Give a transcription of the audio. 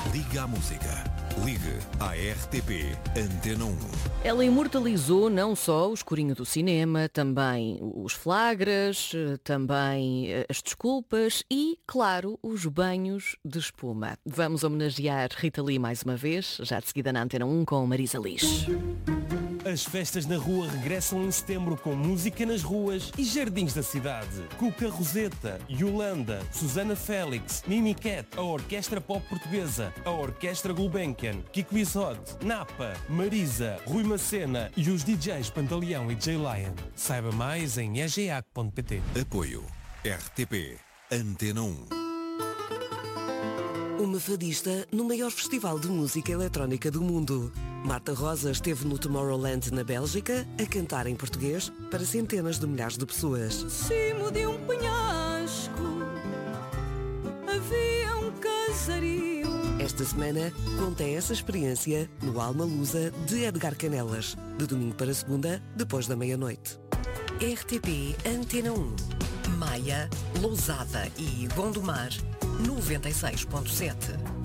Liga à música. Ligue à RTP Antena 1. Ela imortalizou não só o escurinho do cinema, também os flagras, também as desculpas e, claro, os banhos de espuma. Vamos homenagear Rita Lee mais uma vez, já de seguida na Antena 1 com Marisa Liz. As festas na rua regressam em setembro com música nas ruas e jardins da cidade. Cuca Roseta, Yolanda, Susana Félix, Mimi Cat, a Orquestra Pop Portuguesa, a Orquestra Gulbenkian, Kiko Isote, Napa, Marisa, Rui Macena e os DJs Pantaleão e J-Lion. Saiba mais em egeac.pt. Apoio RTP Antena 1. Uma fadista no maior festival de música eletrónica do mundo. Marta Rosa esteve no Tomorrowland, na Bélgica, a cantar em português para centenas de milhares de pessoas. Cimo de um penhasco havia um casario. Esta semana, conta essa experiência no Alma Lusa de Edgar Canelas, de domingo para segunda, depois da meia-noite. RTP Antena 1. Maia, Lousada e Gondomar, 96.7.